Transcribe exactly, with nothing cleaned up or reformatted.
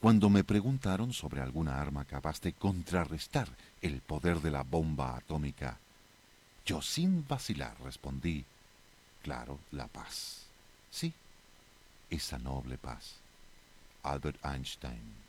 Cuando me preguntaron sobre alguna arma capaz de contrarrestar el poder de la bomba atómica, yo sin vacilar respondí, claro, la paz. Sí, esa noble paz. Albert Einstein.